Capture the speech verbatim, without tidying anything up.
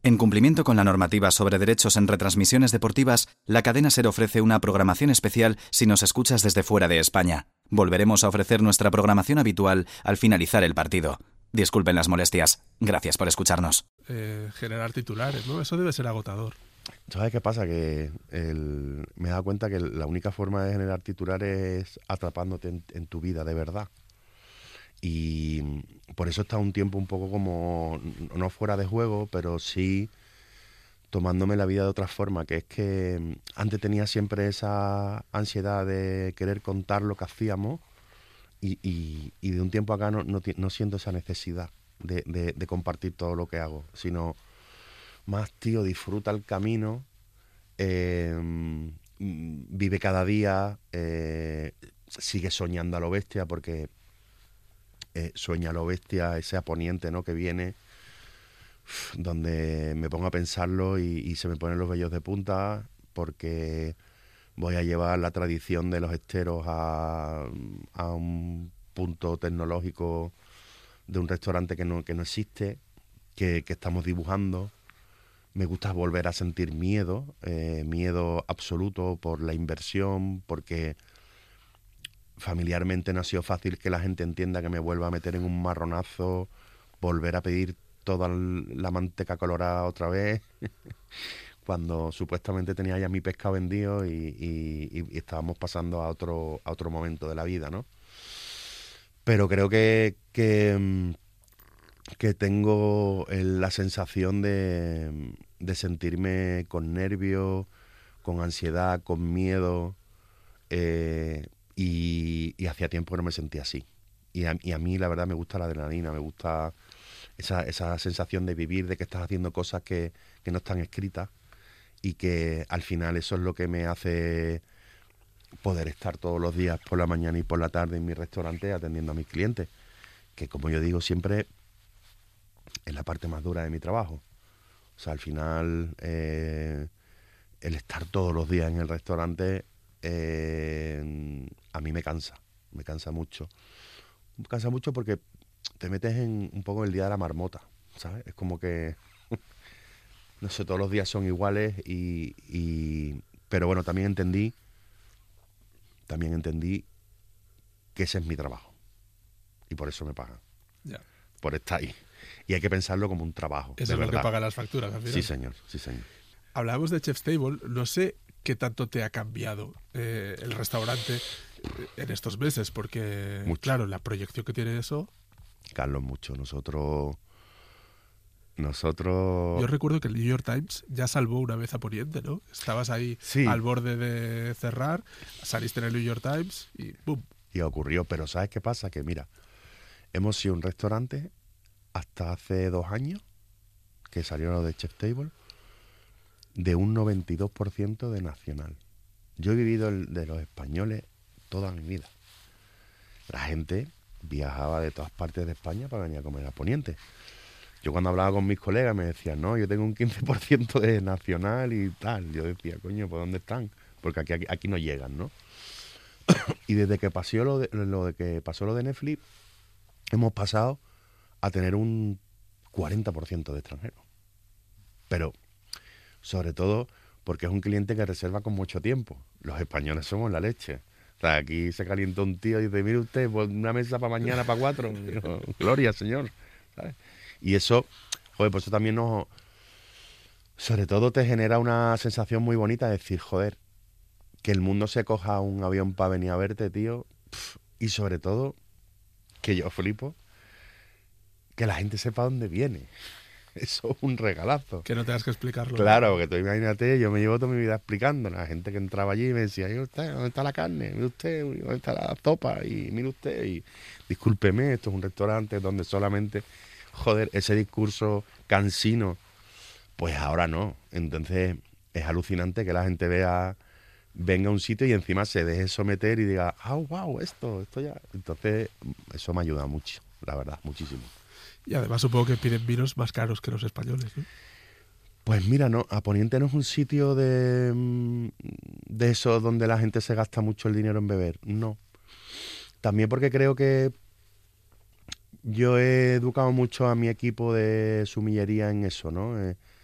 En cumplimiento con la normativa sobre derechos en retransmisiones deportivas, la cadena SER ofrece una programación especial si nos escuchas desde fuera de España. Volveremos a ofrecer nuestra programación habitual al finalizar el partido. Disculpen las molestias. Gracias por escucharnos. Eh, generar titulares, ¿no? Eso debe ser agotador. ¿Sabes qué pasa? Que el, me he dado cuenta que la única forma de generar titulares es atrapándote en, en tu vida de verdad. Y por eso está un tiempo un poco como, no fuera de juego, pero sí tomándome la vida de otra forma, que es que antes tenía siempre esa ansiedad de querer contar lo que hacíamos y, y, y de un tiempo acá no, no, no siento esa necesidad de, de, de compartir todo lo que hago, sino más, tío, disfruta el camino, eh, vive cada día, eh, sigue soñando a lo bestia, porque eh, sueña a lo bestia ese poniente, ¿no?, que viene, donde me pongo a pensarlo y, y se me ponen los vellos de punta, porque voy a llevar la tradición de los esteros a, a un punto tecnológico de un restaurante que no, que no existe, que, que estamos dibujando. Me gusta volver a sentir miedo, eh, miedo absoluto por la inversión, porque familiarmente no ha sido fácil que la gente entienda que me vuelva a meter en un marronazo, volver a pedir toda la manteca colorada otra vez, cuando supuestamente tenía ya mi pescado vendido y, y, y estábamos pasando a otro, a otro momento de la vida, ¿no? Pero creo que, que, que tengo la sensación de, de sentirme con nervios, con ansiedad, con miedo, eh, y, y hacía tiempo que no me sentía así. Y a, y a mí, la verdad, me gusta la adrenalina, me gusta esa, esa sensación de vivir, de que estás haciendo cosas que, que no están escritas y que al final eso es lo que me hace poder estar todos los días por la mañana y por la tarde en mi restaurante atendiendo a mis clientes, que, como yo digo siempre, es la parte más dura de mi trabajo. O sea, al final, eh, el estar todos los días en el restaurante eh, a mí me cansa, me cansa mucho. Me cansa mucho porque te metes en un poco el día de la marmota, ¿sabes? Es como que, no sé, todos los días son iguales y, y... Pero bueno, también entendí, también entendí que ese es mi trabajo y por eso me pagan. Ya. Por estar ahí. Y hay que pensarlo como un trabajo. Eso es lo que paga las facturas al final. Sí, señor, sí, señor. Hablábamos de Chef's Table, no sé qué tanto te ha cambiado eh, el restaurante en estos meses, porque, mucho. Claro, la proyección que tiene eso... Carlos, mucho. Nosotros... Nosotros... Yo recuerdo que el New York Times ya salvó una vez a Poniente, ¿no? Estabas ahí sí. al borde de cerrar, saliste en el New York Times y ¡pum! Y ocurrió, pero ¿sabes qué pasa? Que mira, hemos sido un restaurante hasta hace dos años, que salió lo de Chef's Table, de un noventa y dos por ciento de nacional. Yo he vivido el de los españoles toda mi vida. La gente viajaba de todas partes de España para venir a comer a Poniente. Yo cuando hablaba con mis colegas me decían, no, yo tengo un quince por ciento de nacional y tal. Yo decía, coño, ¿por dónde están? Porque aquí, aquí, aquí no llegan, ¿no? Y desde que pasó lo de, lo de que pasó lo de Netflix, hemos pasado a tener un cuarenta por ciento de extranjeros. Pero, sobre todo, porque es un cliente que reserva con mucho tiempo. Los españoles somos la leche. O sea, aquí se calienta un tío y dice, mire usted, pues una mesa para mañana, para cuatro. Y digo, gloria, señor. ¿Sabes? Y eso, joder, pues eso también nos... Sobre todo te genera una sensación muy bonita de decir, joder, que el mundo se coja un avión para venir a verte, tío. Pff, y sobre todo, que yo flipo, que la gente sepa dónde viene. Eso es un regalazo. Que no tengas que explicarlo. Claro, porque tú imagínate, yo me llevo toda mi vida explicando. La gente que entraba allí me decía, mire usted, ¿dónde está la carne? Mire usted, ¿dónde está la sopa? Y mire usted, y discúlpeme, esto es un restaurante donde solamente, joder, ese discurso cansino, pues ahora no. Entonces es alucinante que la gente vea, venga a un sitio y encima se deje someter y diga, ah, oh, wow, esto, esto ya. Entonces eso me ayuda mucho, la verdad, muchísimo. Y además supongo que piden vinos más caros que los españoles, ¿no? Pues mira, no, a Poniente no es un sitio de, de eso donde la gente se gasta mucho el dinero en beber, no. También porque creo que yo he educado mucho a mi equipo de sumillería en eso, ¿no? Eh,